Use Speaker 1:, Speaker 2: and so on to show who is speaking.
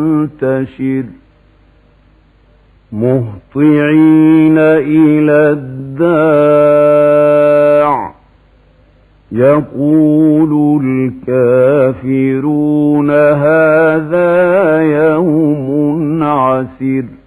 Speaker 1: ينتشر مهطعين إلى الداع يقول الكافرون هذا يوم عسر